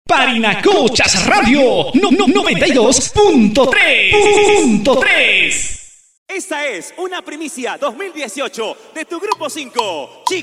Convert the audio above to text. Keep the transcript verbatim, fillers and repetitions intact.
Parinacochas Radio no, no, noventa y dos punto tres. Esta es una primicia dos mil dieciocho de tu Grupo cinco, Chicos.